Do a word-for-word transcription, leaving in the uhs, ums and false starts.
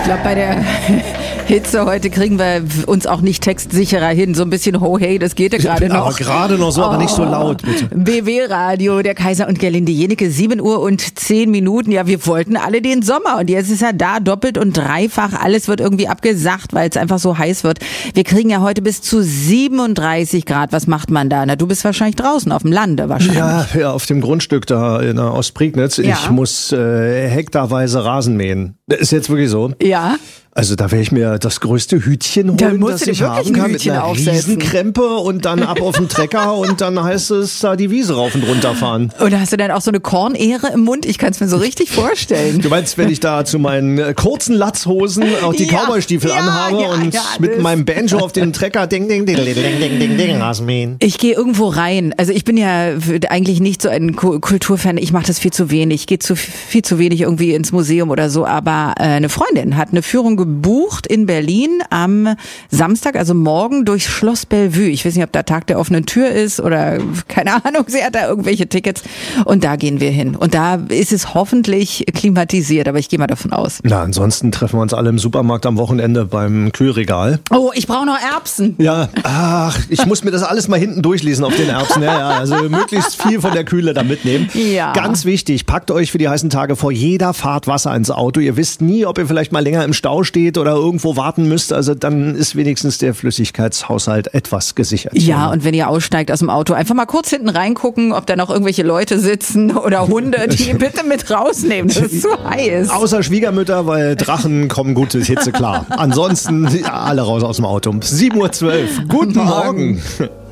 glaube, bei der Hitze heute kriegen wir uns auch nicht textsicherer hin. So ein bisschen ho hey, das geht ja gerade noch. Aber gerade noch so, oh, aber nicht so laut, bitte. B W-Radio, der Kaiser und Gerlinde Jenecke, sieben Uhr und zehn Minuten. Ja, wir wollten alle den Sommer und jetzt ist er da, doppelt und dreifach. Alles wird irgendwie abgesagt, weil es einfach so heiß wird. Wir kriegen ja heute bis zu siebenunddreißig Grad. Was macht man da? Na, du bist wahrscheinlich draußen auf dem Lande wahrscheinlich. Ja, ja, auf dem Grundstück da in der Ostprignitz. Ja. Ich muss äh, hektarweise Rasen mähen. Das ist jetzt wirklich so. Ja. Also da werde ich mir das größte Hütchen holen, das ich haben kann, mit einer Riesenkrempe und dann ab auf den Trecker und dann heißt es da die Wiese rauf und runter fahren. Oder hast du dann auch so eine Kornähre im Mund? Ich kann es mir so richtig vorstellen. Du meinst, wenn ich da zu meinen kurzen Latzhosen auch die ja, Cowboystiefel ja, anhabe ja, und ja, mit meinem Banjo auf den Trecker ding, ding, ding, ding, ding, ding, ding, ding, Rasenmähen. Ich gehe irgendwo rein. Also ich bin ja eigentlich nicht so ein Kulturfan. Ich mache das viel zu wenig. Ich gehe zu, viel zu wenig irgendwie ins Museum oder so. Aber äh, eine Freundin hat eine Führung gebucht in Berlin am Samstag, also morgen, durch Schloss Bellevue. Ich weiß nicht, ob da Tag der offenen Tür ist oder keine Ahnung, sie hat da irgendwelche Tickets und da gehen wir hin. Und da ist es hoffentlich klimatisiert, aber ich gehe mal davon aus. Na, ansonsten treffen wir uns alle im Supermarkt am Wochenende beim Kühlregal. Oh, ich brauche noch Erbsen. Ja, ach, ich muss mir das alles mal hinten durchlesen auf den Erbsen. Ja, ja, also möglichst viel von der Kühle da mitnehmen. Ja. Ganz wichtig, packt euch für die heißen Tage vor jeder Fahrt Wasser ins Auto. Ihr wisst nie, ob ihr vielleicht mal länger im Stau steht oder irgendwo warten müsst. Also dann ist wenigstens der Flüssigkeitshaushalt etwas gesichert. Ja, und wenn ihr aussteigt aus dem Auto, einfach mal kurz hinten reingucken, ob da noch irgendwelche Leute sitzen oder Hunde, die bitte mit rausnehmen. Das ist zu heiß. Außer Schwiegermütter, weil Drachen kommen gut durch Hitze klar. Ansonsten ja, alle raus aus dem Auto. sieben Uhr zwölf. Guten Morgen. Morgen.